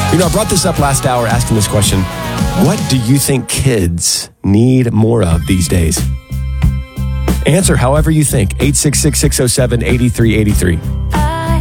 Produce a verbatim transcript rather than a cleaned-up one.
You know, I brought this up last hour asking this question. What do you think kids need more of these days? Answer however you think. eight six six, six oh seven, eight three eight three.